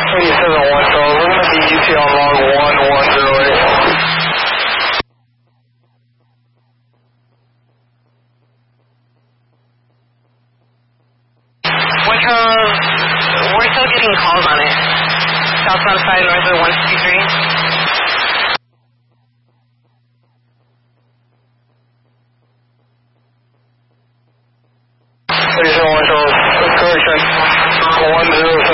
87 Charles, we're going to be UT on log 1108. We're still getting calls on it. Southbound side north of 163. 87 Charles, correction,